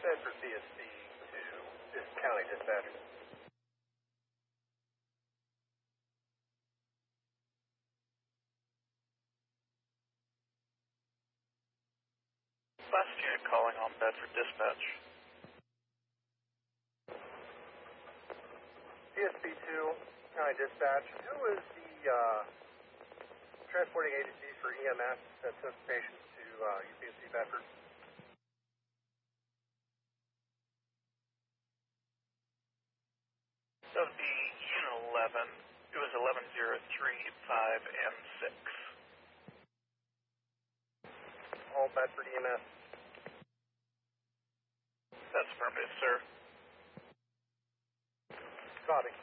Bedford CSC to this county dispatch. Last unit calling on Bedford dispatch. CSP 2, county dispatch. Who is the transporting agency for EMS that took patients to UPMC Bedford? That would be Unit 11. It was 1103-5 and 6. All Bedford EMS. That's affirmative, sir. Copy.